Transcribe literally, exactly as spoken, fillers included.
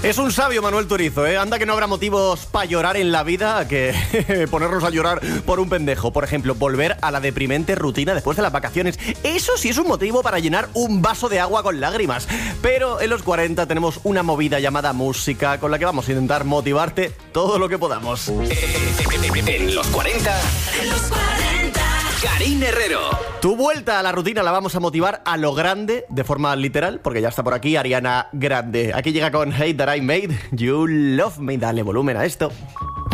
Es un sabio Manuel Turizo, ¿eh? Anda que no habrá motivos para llorar en la vida que ponernos a llorar por un pendejo. Por ejemplo, volver a la deprimente rutina después de las vacaciones. Eso sí es un motivo para llenar un vaso de agua con lágrimas. Pero en los cuarenta tenemos una movida llamada música con la que vamos a intentar motivarte todo lo que podamos. En los cuarenta. En los cuarenta. Karin Herrero. Tu vuelta a la rutina la vamos a motivar a lo grande, de forma literal, porque ya está por aquí Ariana Grande. Aquí llega con Hate That I Made You Love Me. Dale volumen a esto.